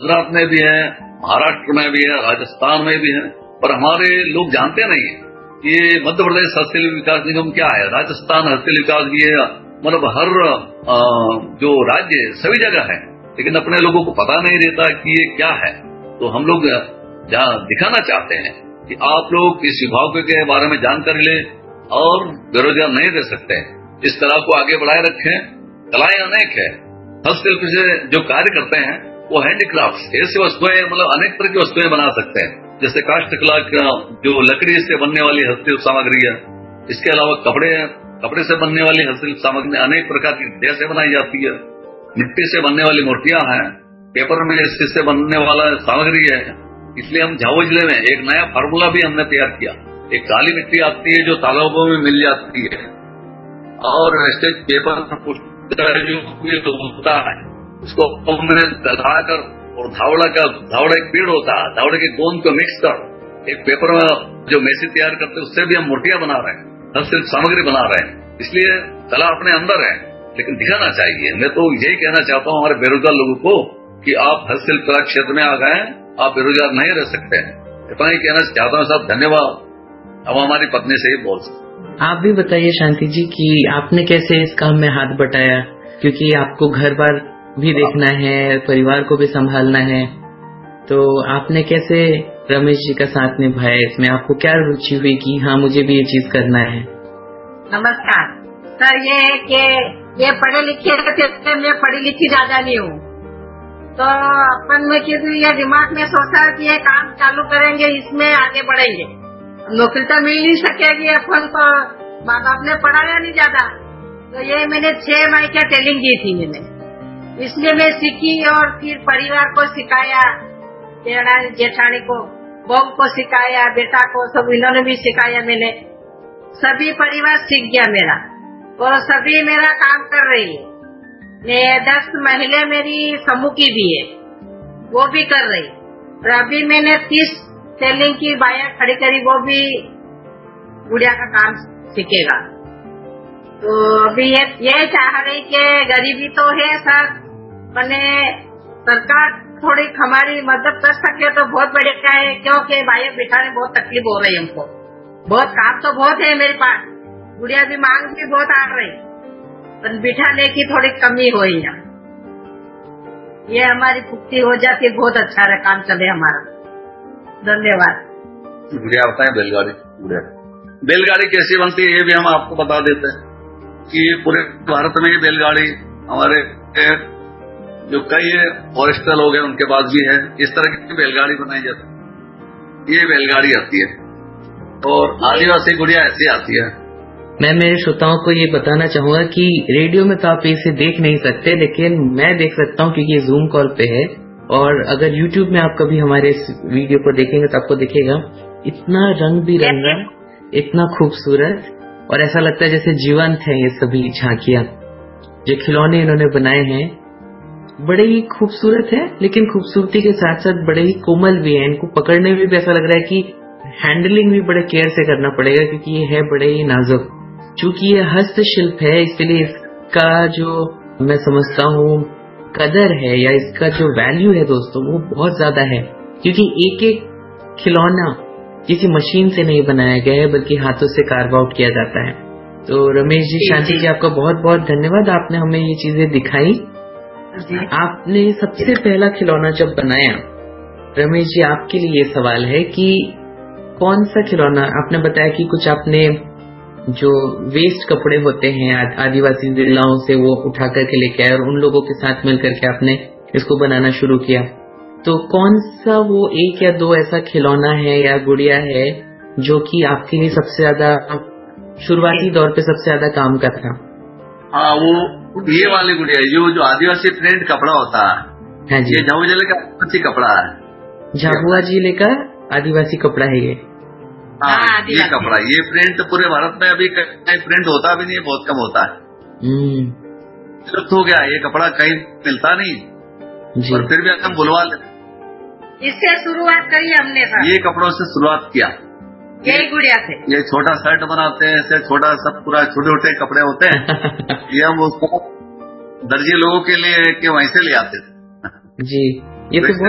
गुजरात में भी है, महाराष्ट्र में भी है, राजस्थान में भी है, पर हमारे लोग जानते नहीं है। ये मध्य प्रदेश हस्तशिल्प विकास निगम क्या है, राजस्थान हस्तशिल्प विकास भी है, मतलब हर जो राज्य सभी जगह है, लेकिन अपने लोगों को पता नहीं रहता कि ये क्या है। तो हम लोग दिखाना चाहते हैं कि आप लोग इस विभाग के बारे में जानकारी लें और बेरोजगार नहीं रह सकते। इस कला को आगे बढ़ाए रखें। कलाएं अनेक है, हस्तशिल्प से जो कार्य करते हैं वो हैंडीक्राफ्ट ऐसी वस्तुएं, मतलब अनेक तरह की वस्तुएं बना सकते हैं, जैसे काष्ठ कला जो लकड़ी से बनने वाली हस्तशिल्प सामग्री है। इसके अलावा कपड़े से बनने वाली हस्तशिल्प सामग्री अनेक प्रकार की ड्रेसें बनाई जाती है। मिट्टी से बनने वाली मूर्तियां हैं, पेपर में से बनने वाला सामग्री है। इसलिए हम झाबुआ जिले में एक नया फार्मूला भी हमने तैयार किया। एक काली मिट्टी आती है जो तालाबों में मिल जाती है, और वेस्टेज पेपर जो होता है उसको हमने गलाकर, और धावड़ा एक पेड़ होता है, धावड़े के गोंद को मिक्स कर एक पेपर में जो मेसी तैयार करते हैं, उससे भी हम मूर्तियां बना रहे हैं, हस्तशिल्प सामग्री बना रहे हैं। इसलिए कला अपने अंदर है, लेकिन दिखाना चाहिए। मैं तो यही कहना चाहता हूँ हमारे बेरोजगार लोगों को कि आप हस्तशिल्प कला क्षेत्र में आ गए, आप बेरोजगार नहीं रह सकते हैं। इतना ही कहना चाहता हूँ साहब, धन्यवाद। अब हमारी पत्नी से ही बोल सकते। आप भी बताइए शांति जी कि आपने कैसे इस काम में हाथ बटाया, क्योंकि आपको घर बार भी देखना है, परिवार को भी संभालना है, तो आपने कैसे रमेश जी का साथ निभाया इसमें? आपको क्या रुचि हुई कि हाँ मुझे भी ये चीज करना है? नमस्कार सर, ये है कि ये पढ़े लिखे थे, मैं पढ़ी लिखी ज्यादा नहीं हूँ, तो अपन में ये दिमाग में सोचा कि ये काम चालू करेंगे, इसमें आगे बढ़ेंगे। नौकरी तो मिल नहीं सकेगी, अपन तो माँ बाप ने पढ़ाया नहीं ज्यादा, तो ये मैंने 6 महीने की ट्रेनिंग दी थी मैंने, इसलिए मैं सीखी और फिर परिवार को सिखाया, जेठानी को, बहू को सिखाया, बेटा को, सब इन्होंने भी सिखाया मैंने। सभी परिवार सीख गया मेरा, और सभी मेरा काम कर रही है। मैं 10 महिला मेरी समूह की भी है, वो भी कर रही। और अभी मैंने 30 सेलिंग की बाया खड़ी करी, वो भी गुड़िया का काम सीखेगा। तो अभी ये चाह रही कि गरीबी तो है सर, मैंने सरकार थोड़ी हमारी मदद कर सके तो बहुत बढ़िया है, क्योंकि बाया बिठाने बहुत तकलीफ हो रही है हमको। बहुत काम तो बहुत है मेरे पास, गुड़िया भी मांग भी बहुत आ रही, पर बिठाने की थोड़ी कमी हो यहाँ। ये हमारी पुख्ती हो जाती, बहुत अच्छा रहा, काम चले हमारा। धन्यवाद। गुड़िया बताए बैलगाड़ी कैसी बनती है ये भी हम आपको बता देते हैं कि पूरे भारत में ये बैलगाड़ी हमारे जो कई फॉरेस्टर लोग हैं उनके पास भी है, इस तरह की बैलगाड़ी बनाई जाती है। ये बैलगाड़ी आती है, और आदिवासी गुड़िया ऐसी आती है। मैं मेरे श्रोताओं को ये बताना चाहूंगा कि रेडियो में तो आप इसे देख नहीं सकते, लेकिन मैं देख सकता हूँ क्योंकि ये जूम कॉल पे है। और अगर YouTube में आप कभी हमारे इस वीडियो को देखेंगे तो आपको दिखेगा इतना रंग बिरंगा, इतना खूबसूरत, और ऐसा लगता है जैसे जीवंत है ये सभी झांकियां। जो खिलौने इन्होंने बनाए हैं बड़े ही खूबसूरत है, लेकिन खूबसूरती के साथ साथ बड़े ही कोमल भी है। इनको पकड़ने में भी ऐसा लग रहा है कि हैंडलिंग भी बड़े केयर से करना पड़ेगा, क्योंकि ये है बड़े ही नाजुक। चूंकि ये हस्तशिल्प है, इसलिए इसका जो मैं समझता हूँ कदर है, या इसका जो वैल्यू है दोस्तों, वो बहुत ज्यादा है, क्योंकि एक एक खिलौना किसी मशीन से नहीं बनाया गया है, बल्कि हाथों से कार्व आउट किया जाता है। तो रमेश जी, शांति जी, आपका बहुत बहुत धन्यवाद, आपने हमें ये चीजें दिखाई। आपने सबसे पहला खिलौना जब बनाया, रमेश जी आपके लिए ये सवाल है कि कौन सा खिलौना? आपने बताया कि कुछ आपने जो वेस्ट कपड़े होते हैं आदिवासी जिलाओं से वो उठा करके लेके आए और उन लोगों के साथ मिलकर के आपने इसको बनाना शुरू किया। तो कौन सा वो 1 या 2 ऐसा खिलौना है या गुड़िया है जो कि आपके लिए सबसे ज्यादा शुरुआती दौर पे सबसे ज्यादा काम का था? हाँ, वो ये वाली गुड़िया है जो आदिवासी प्रिंट कपड़ा होता है। हाँ जी, ये झाबुआ जिले का आदिवासी कपड़ा है। झाबुआ जिले का आदिवासी कपड़ा है ये। हाँ, ये कपड़ा, ये प्रिंट पूरे भारत में अभी कहीं प्रिंट होता भी नहीं, बहुत कम होता है। लुप्त हो गया ये कपड़ा, कहीं मिलता नहीं, और फिर भी हम बुलवा लेते। इससे शुरुआत करी हमने सर, ये कपड़ों से शुरुआत किया, यही गुड़िया से। ये छोटा शर्ट बनाते हैं, ऐसे छोटा सब पूरा छोटे छोटे कपड़े होते हैं। ये हम उसको दर्जी लोगों के लिए कि वहीं से ले आते थे जी। ये तो